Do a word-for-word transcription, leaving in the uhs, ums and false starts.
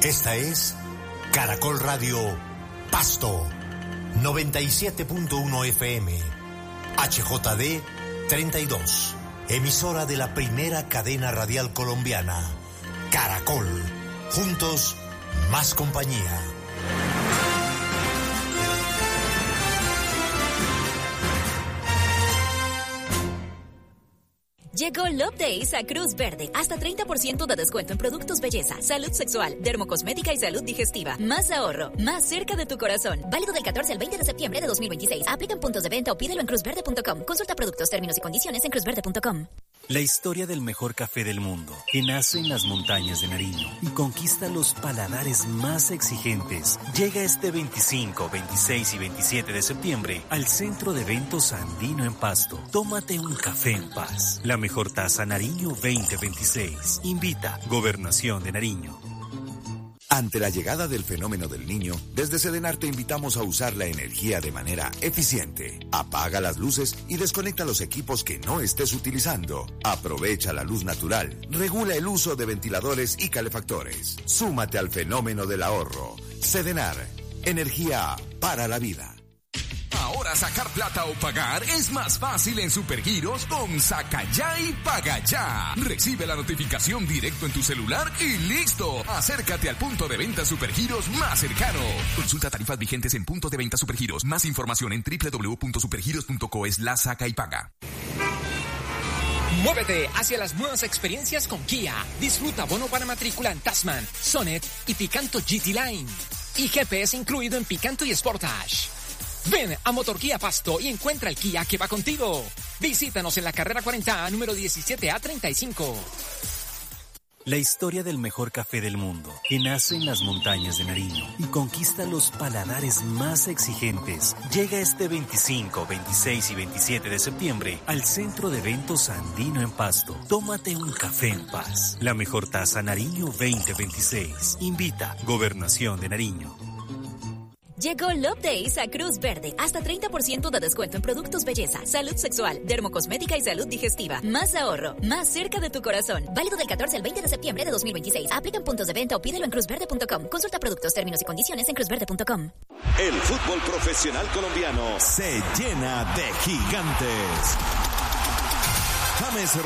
Esta es Caracol Radio Pasto, noventa y siete punto uno F M, H J D treinta y dos, emisora de la primera cadena radial colombiana, Caracol. Juntos, más compañía. Llegó Love Days a Cruz Verde. Hasta treinta por ciento de descuento en productos belleza, salud sexual, dermocosmética y salud digestiva. Más ahorro, más cerca de tu corazón. Válido del catorce al veinte de septiembre de dos mil veintiséis. Aplica en puntos de venta o pídelo en cruz verde punto com. Consulta productos, términos y condiciones en cruz verde punto com. La historia del mejor café del mundo, que nace en las montañas de Nariño y conquista los paladares más exigentes, llega este veinticinco, veintiséis y veintisiete de septiembre al Centro de Eventos Andino en Pasto. Tómate un café en paz. La mejor taza Nariño veinte veintiséis. Invita Gobernación de Nariño. Ante la llegada del fenómeno del Niño, desde Sedenar te invitamos a usar la energía de manera eficiente. Apaga las luces y desconecta los equipos que no estés utilizando. Aprovecha la luz natural. Regula el uso de ventiladores y calefactores. Súmate al fenómeno del ahorro. Sedenar, energía para la vida. Ahora sacar plata o pagar es más fácil en Supergiros con Saca Ya y Paga Ya. Recibe la notificación directo en tu celular y listo. Acércate al punto de venta Supergiros más cercano. Consulta tarifas vigentes en puntos de venta Supergiros. Más información en doble u doble u doble u punto supergiros punto co slash saca y paga. Muévete hacia las nuevas experiencias con Kia. Disfruta bono para matrícula en Tasman, Sonet y Picanto G T Line. Y G P S incluido en Picanto y Sportage. Ven a Motorguía Pasto y encuentra el Kia que va contigo. Visítanos en la carrera cuarenta A, número diecisiete A treinta y cinco. La historia del mejor café del mundo, que nace en las montañas de Nariño y conquista los paladares más exigentes, llega este veinticinco, veintiséis y veintisiete de septiembre al Centro de Eventos Andino en Pasto. Tómate un café en paz. La mejor taza Nariño veinte veintiséis. Invita Gobernación de Nariño. Llegó Love Days a Cruz Verde. Hasta treinta por ciento de descuento en productos belleza, salud sexual, dermocosmética y salud digestiva. Más ahorro, más cerca de tu corazón. Válido del catorce al veinte de septiembre de dos mil veintiséis. Aplica en puntos de venta o pídelo en cruz verde punto com. Consulta productos, términos y condiciones en cruz verde punto com. El fútbol profesional colombiano se llena de gigantes. James